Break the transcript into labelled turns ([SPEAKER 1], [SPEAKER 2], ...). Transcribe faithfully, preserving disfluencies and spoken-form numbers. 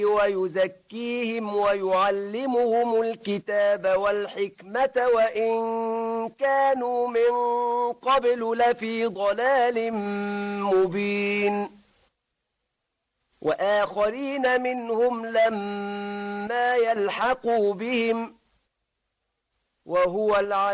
[SPEAKER 1] ويزكيهم ويعلمهم الكتاب والحكمة وإن كانوا من قبل لفي ضلال مبين وآخرين منهم لما يلحقوا بهم وهو العليم